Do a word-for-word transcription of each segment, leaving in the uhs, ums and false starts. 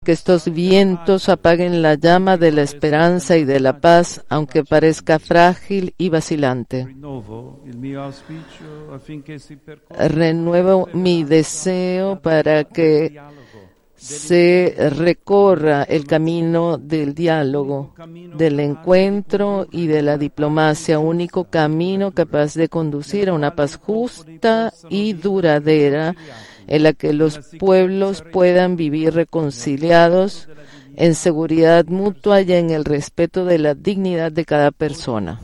que estos vientos apaguen la llama de la esperanza y de la paz, aunque parezca frágil y vacilante. Renuevo mi deseo para que se recorra el camino del diálogo, del encuentro y de la diplomacia, único camino capaz de conducir a una paz justa y duradera en la que los pueblos puedan vivir reconciliados en seguridad mutua y en el respeto de la dignidad de cada persona.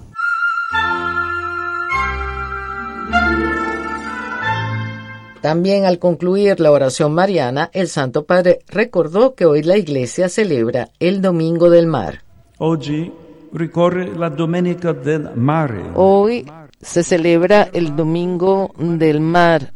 También al concluir la oración mariana, el Santo Padre recordó que hoy la Iglesia celebra el Domingo del Mar. Oggi ricorre la Domenica del Mare. Hoy se celebra el Domingo del Mar.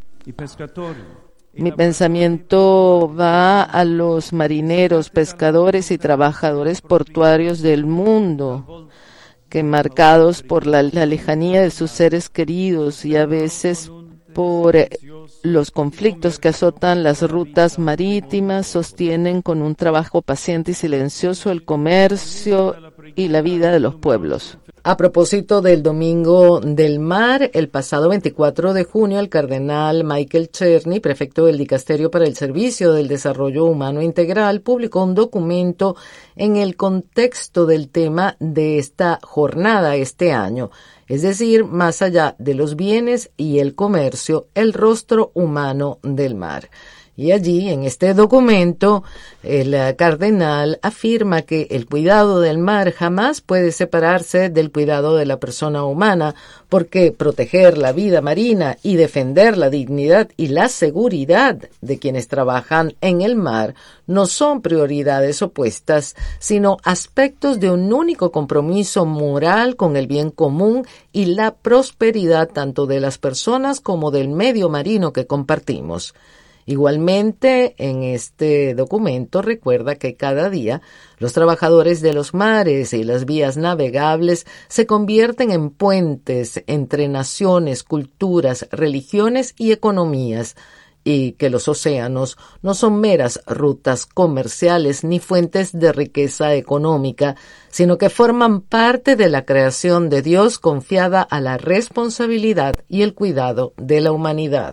Mi pensamiento va a los marineros, pescadores y trabajadores portuarios del mundo, que marcados por la, la lejanía de sus seres queridos y a veces por los conflictos que azotan las rutas marítimas, sostienen con un trabajo paciente y silencioso el comercio y la vida de los pueblos. A propósito del Domingo del Mar, el pasado veinticuatro de junio, el cardenal Michael Czerny, prefecto del Dicasterio para el Servicio del Desarrollo Humano Integral, publicó un documento en el contexto del tema de esta jornada este año, es decir, más allá de los bienes y el comercio, el rostro humano del mar. Y allí, en este documento, el cardenal afirma que el cuidado del mar jamás puede separarse del cuidado de la persona humana, porque proteger la vida marina y defender la dignidad y la seguridad de quienes trabajan en el mar no son prioridades opuestas, sino aspectos de un único compromiso moral con el bien común y la prosperidad tanto de las personas como del medio marino que compartimos. Igualmente, en este documento recuerda que cada día los trabajadores de los mares y las vías navegables se convierten en puentes entre naciones, culturas, religiones y economías, y que los océanos no son meras rutas comerciales ni fuentes de riqueza económica, sino que forman parte de la creación de Dios confiada a la responsabilidad y el cuidado de la humanidad.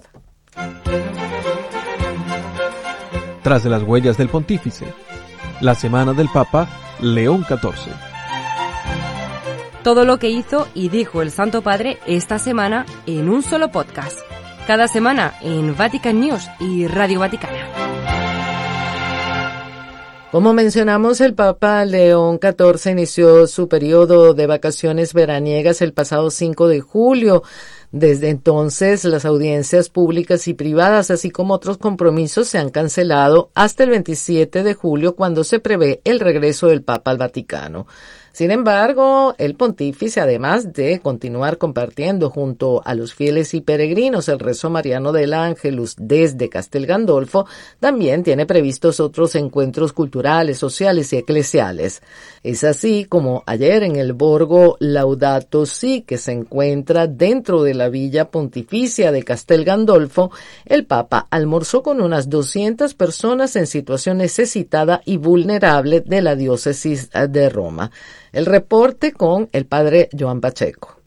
Tras de las huellas del pontífice, la semana del Papa León catorce. Todo lo que hizo y dijo el Santo Padre esta semana en un solo podcast. Cada semana en Vatican News y Radio Vaticana. Como mencionamos, el Papa León catorce inició su periodo de vacaciones veraniegas el pasado cinco de julio. Desde entonces, las audiencias públicas y privadas, así como otros compromisos, se han cancelado hasta el veintisiete de julio, cuando se prevé el regreso del Papa al Vaticano. Sin embargo, el pontífice, además de continuar compartiendo junto a los fieles y peregrinos el rezo mariano del Ángelus desde Castel Gandolfo, también tiene previstos otros encuentros culturales, sociales y eclesiales. Es así como ayer en el Borgo Laudato Si, que se encuentra dentro de la Villa Pontificia de Castel Gandolfo, el Papa almorzó con unas doscientas personas en situación necesitada y vulnerable de la diócesis de Roma. El reporte con el padre Joan Pacheco.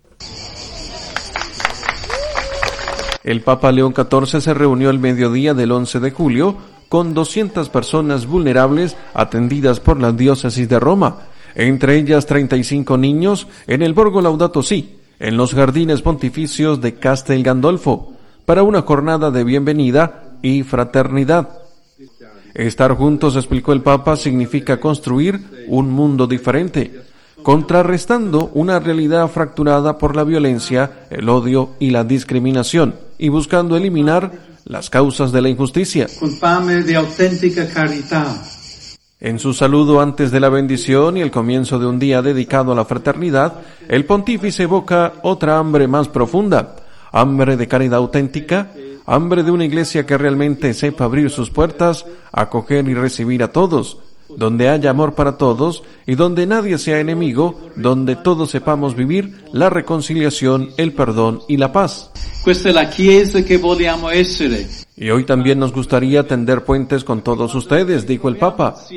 El Papa León catorce se reunió el mediodía del once de julio con doscientas personas vulnerables atendidas por la diócesis de Roma, entre ellas treinta y cinco niños en el Borgo Laudato Si, en los jardines pontificios de Castel Gandolfo, para una jornada de bienvenida y fraternidad. Estar juntos, explicó el Papa, significa construir un mundo diferente, contrarrestando una realidad fracturada por la violencia, el odio y la discriminación, y buscando eliminar las causas de la injusticia. Con fame de auténtica caridad. En su saludo antes de la bendición y el comienzo de un día dedicado a la fraternidad, el pontífice evoca otra hambre más profunda, hambre de caridad auténtica, hambre de una iglesia que realmente sepa abrir sus puertas, acoger y recibir a todos, donde haya amor para todos y donde nadie sea enemigo, donde todos sepamos vivir la reconciliación, el perdón y la paz. Questa è la Chiesa che vogliamo essere. Y hoy también nos gustaría tender puentes con todos ustedes, dijo el Papa,